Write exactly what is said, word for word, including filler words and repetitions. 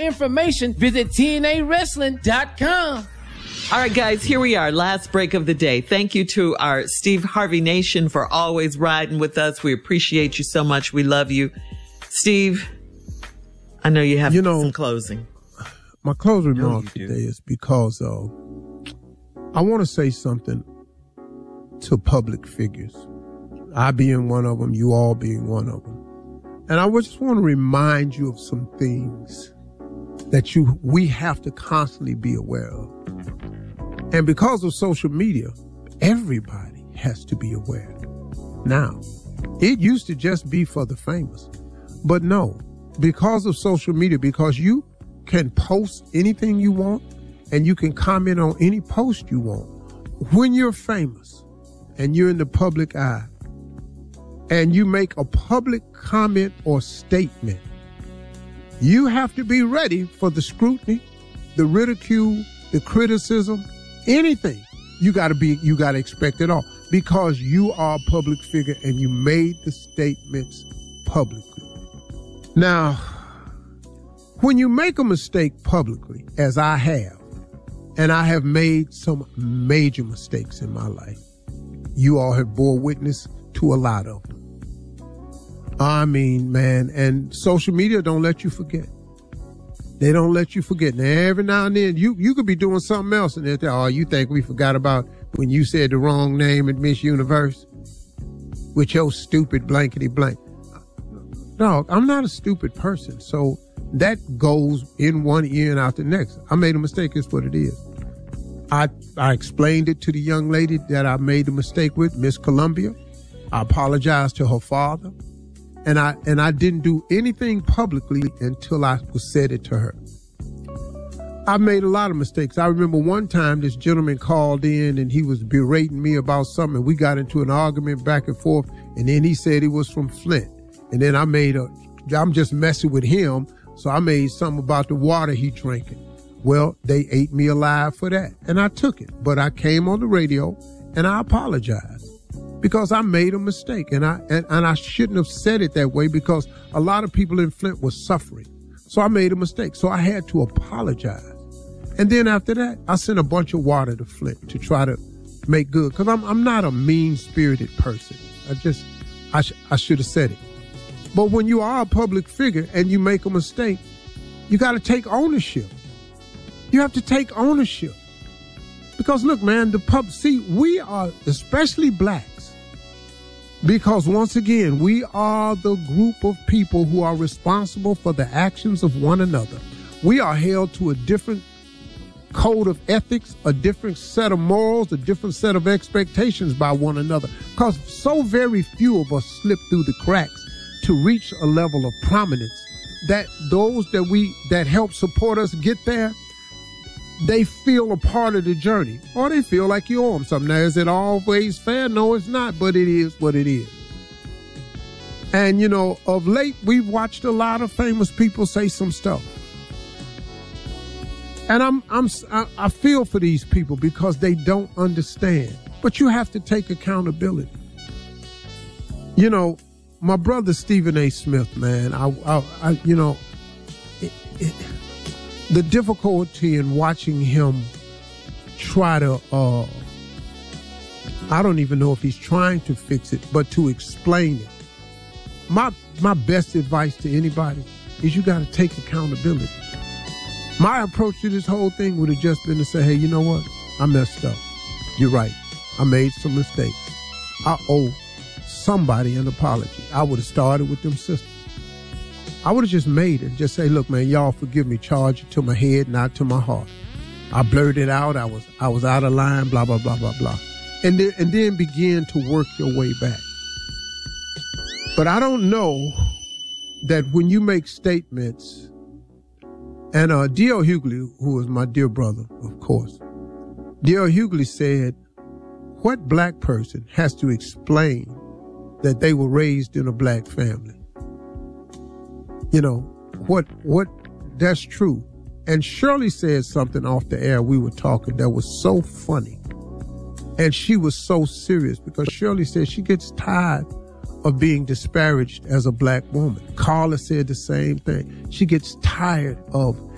information, visit T N A wrestling dot com. All right, guys, here we are. Last break of the day. Thank you to our Steve Harvey Nation for always riding with us. We appreciate you so much. We love you. Steve, I know you have you know, some closing. My closing remark no, today is because uh, I want to say something to public figures. I being one of them, you all being one of them. And I just want to remind you of some things that you we have to constantly be aware of. And because of social media, everybody has to be aware. Now, it used to just be for the famous. But no, because of social media, because you can post anything you want and you can comment on any post you want. When you're famous and you're in the public eye and you make a public comment or statement, you have to be ready for the scrutiny, the ridicule, the criticism, anything. You got to be, you got to expect it all because you are a public figure and you made the statements publicly. Now, when you make a mistake publicly, as I have, and I have made some major mistakes in my life, you all have bore witness to a lot of them. I mean, man, and social media don't let you forget. They don't let you forget. Now, every now and then, you, you could be doing something else and they'll tell, oh, you think we forgot about when you said the wrong name at Miss Universe with your stupid blankety blank. No, I'm not a stupid person. So that goes in one ear and out the next. I made a mistake. It's what it is. I, I explained it to the young lady that I made the mistake with, Miss Columbia. I apologized to her father. And I, and I didn't do anything publicly until I said it to her. I made a lot of mistakes. I remember one time this gentleman called in and he was berating me about something. We got into an argument back and forth. And then he said he was from Flint. And then I made a, I'm just messing with him. So I made something about the water he drinking. Well, they ate me alive for that. And I took it. But I came on the radio and I apologized. Because I made a mistake and I and, and I shouldn't have said it that way because a lot of people in Flint were suffering. So I made a mistake. So I had to apologize. And then after that, I sent a bunch of water to Flint to try to make good. Because I'm I'm not a mean-spirited person. I just, I, sh- I should have said it. But when you are a public figure and you make a mistake, you got to take ownership. You have to take ownership. Because look, man, the pub, see, we are, especially blacks, because once again, we are the group of people who are responsible for the actions of one another. We are held to a different code of ethics, a different set of morals, a different set of expectations by one another. Because so very few of us slip through the cracks to reach a level of prominence that those that we, that help support us get there, they feel a part of the journey, or they feel like you owe them something. Now, is it always fair? No, it's not, but it is what it is. And, you know, of late, we've watched a lot of famous people say some stuff. And I'm, I'm, I feel for these people because they don't understand. But you have to take accountability. You know, my brother Stephen A. Smith, man, I, I, I you know, it, it, the difficulty in watching him try to, uh, I don't even know if he's trying to fix it, but to explain it. My, my best advice to anybody is you got to take accountability. My approach to this whole thing would have just been to say, hey, you know what? I messed up. You're right. I made some mistakes. I owe somebody an apology. I would have started with them sisters. I would have just made it. Just say, look, man, y'all forgive me. Charge it to my head, not to my heart. I blurted out. I was I was out of line, blah, blah, blah, blah, blah. And then, and then begin to work your way back. But I don't know that when you make statements, and uh, D L Hughley, who is my dear brother, of course, D L Hughley said, what black person has to explain that they were raised in a black family? You know, what, what, that's true. And Shirley said something off the air, we were talking, that was so funny. And she was so serious because Shirley said she gets tired of being disparaged as a black woman. Carla said the same thing. She gets tired of